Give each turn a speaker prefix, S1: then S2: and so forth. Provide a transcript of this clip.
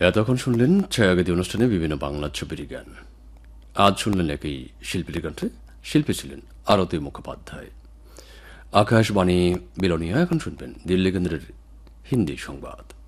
S1: এতক্ষণ শুনলেন ছায়াগীতি অনুষ্ঠানে বিভিন্ন বাংলা ছবির গান। আজ শুনলেন একই শিল্পীর কণ্ঠে। শিল্পী ছিলেন আরতি মুখোপাধ্যায়। আকাশবাণী বিলোনিয়া। এখন শুনবেন দিল্লি কেন্দ্রের হিন্দি সংবাদ।